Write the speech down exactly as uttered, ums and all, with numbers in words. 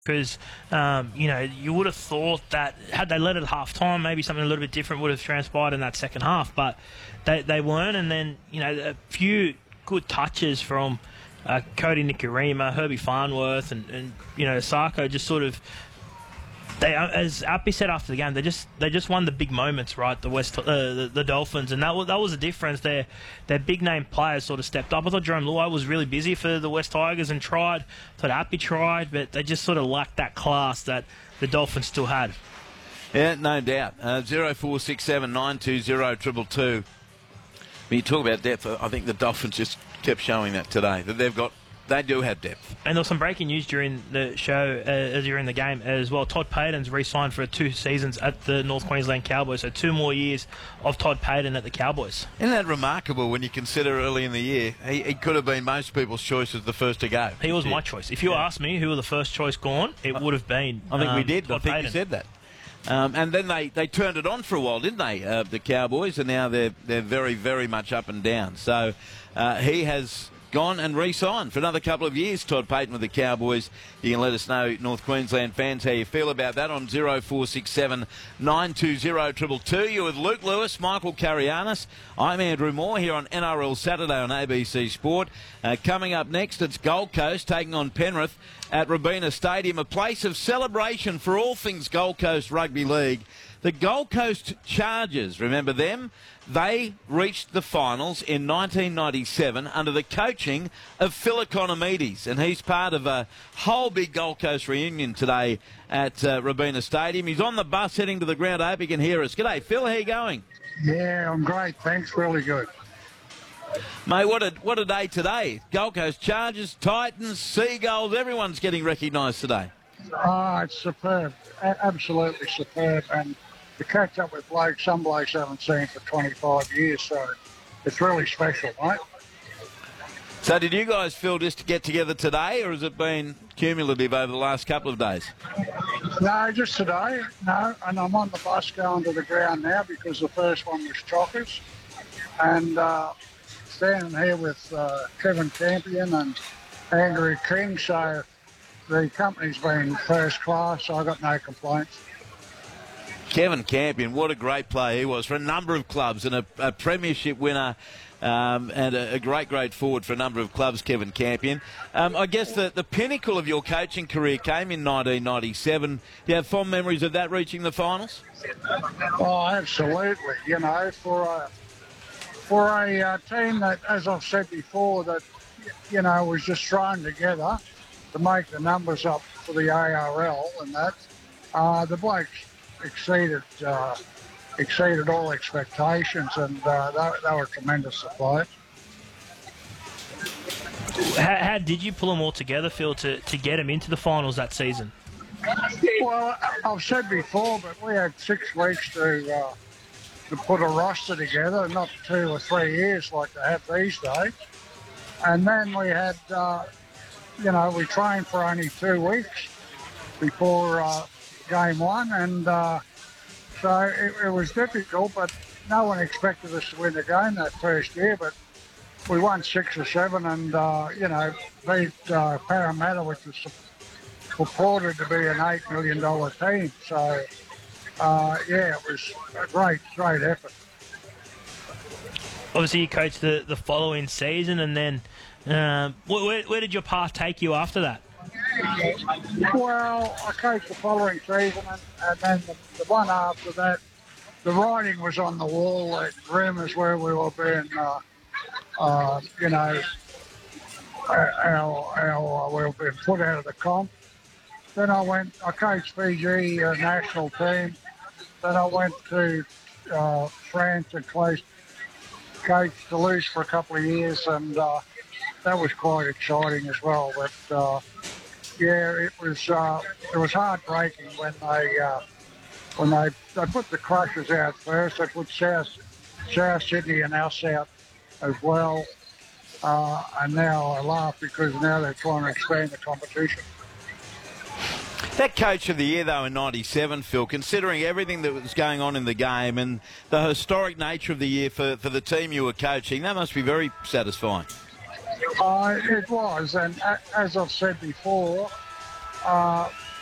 because, um, you know, you would have thought that had they led at half-time, maybe something a little bit different would have transpired in that second half, but they, they weren't. And then, you know, a few good touches from uh, Cody Nikorima, Herbie Farnworth, and, and, you know, Sarko just sort of, they, as Appy said after the game, they just they just won the big moments, right? The West, uh, the, the Dolphins, and that was, that was the difference. Their their big name players sort of stepped up. I thought Jerome Luai was really busy for the West Tigers and tried. I thought Appy tried, but they just sort of lacked that class that the Dolphins still had. Yeah, no doubt. Uh, zero four six seven nine two zero triple two. When you talk about depth, I think the Dolphins just kept showing that today that they've got. They do have depth. And there was some breaking news during the show, uh, during the game as well. Todd Payten's re-signed for two seasons at the North Queensland Cowboys, so two more years of Todd Payten at the Cowboys. Isn't that remarkable when you consider early in the year, he, he could have been most people's choice as the first to go. He was yeah. my choice. If you yeah. asked me who was the first choice gone, it would have been I think um, we did. Todd I think Payten. you said that. Um, and then they, they turned it on for a while, didn't they, uh, the Cowboys? And now they're, they're very, very much up and down. So uh, he has gone and re-signed for another couple of years, Todd Payten with the Cowboys. You can let us know, North Queensland fans, how you feel about that on zero four six seven nine two zero two two. You're with Luke Lewis, Michael Carianis. I'm Andrew Moore here on N R L Saturday on A B C Sport. Uh, coming up next, it's Gold Coast taking on Penrith at Robina Stadium, a place of celebration for all things Gold Coast Rugby League. The Gold Coast Chargers, remember them? They reached the finals in nineteen ninety-seven under the coaching of Phil Economides, and he's part of a whole big Gold Coast reunion today at uh, Robina Stadium. He's on the bus heading to the ground. I hope he can hear us. G'day, Phil. How you going? Yeah, I'm great. Thanks. Really good. Mate, what a, what a day today. Gold Coast Chargers, Titans, Seagulls, everyone's getting recognised today. Oh, it's superb. A- absolutely superb. And to catch up with blokes, some blokes haven't seen for twenty-five years, so it's really special, mate. So did you guys feel just to get together today, or has it been cumulative over the last couple of days? No, just today. No, and I'm on the bus going to the ground now because the first one was Chockers. And uh, standing here with uh, Kevin Campion and Andrew King, so the company's been first class, so I've got no complaints. Kevin Campion, what a great player he was for a number of clubs, and a, a premiership winner, um, and a, a great, great forward for a number of clubs, Kevin Campion. Um, I guess the, the pinnacle of your coaching career came in nineteen ninety-seven. Do you have fond memories of that, reaching the finals? Oh, absolutely. You know, for a, for a uh, team that, as I've said before, that, you know, was just thrown together to make the numbers up for the A R L and that, uh, the blokes exceeded uh, exceeded all expectations, and uh, they, they were tremendous support. How, how did you pull them all together, Phil, to, to get them into the finals that season? Well, I've said before, but we had six weeks to uh, to put a roster together, not two or three years like they have these days. And then we had, uh, you know, we trained for only two weeks before uh, game one, and uh, so it, it was difficult, but no one expected us to win the game that first year, but we won six or seven and, uh, you know, beat uh, Parramatta, which was purported to be an eight million dollars team. So, uh, yeah, it was a great, great effort. Obviously, you coached the, the following season, and then uh, where, where did your path take you after that? Well, I coached the following season, and, and then the, the one after that, the writing was on the wall at rumours where we were being, uh, uh, you know, our, our, we were being put out of the comp. Then I went, I coached Fiji uh, national team. Then I went to uh, France and coached, coached Toulouse for a couple of years, and uh, that was quite exciting as well. But uh, yeah, it was uh, it was heartbreaking when they uh, when they they put the Crushers out first. They put South South Sydney and us out as well, uh, and now I laugh because now they're trying to expand the competition. That coach of the year, though, in ninety-seven, Phil, considering everything that was going on in the game and the historic nature of the year for, for the team you were coaching, that must be very satisfying. Uh, it was, and as I've said before, uh,